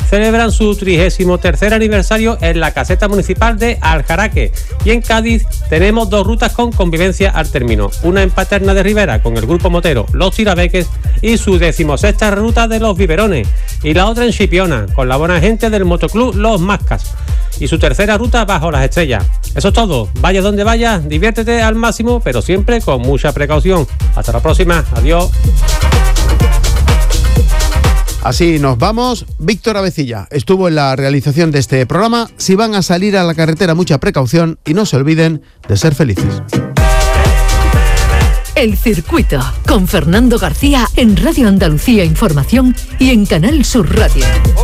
celebran su 33º aniversario en la caseta municipal de Aljaraque. Y en Cádiz tenemos 2 rutas con convivencia al término. Una en Paterna de Ribera con el grupo motero Los Tirabeques y su 16ª ruta de los Biberones. Y la otra en Chipiona con la buena gente del motoclub Los Mascas. Y su 3ª ruta bajo las estrellas. Eso es todo. Vaya donde vayas, diviértete al máximo, pero siempre con mucha precaución. Hasta la próxima. Adiós. Así nos vamos. Víctor Avecilla estuvo en la realización de este programa. Si van a salir a la carretera, mucha precaución y no se olviden de ser felices. El Circuito, con Fernando García en Radio Andalucía Información y en Canal Sur Radio.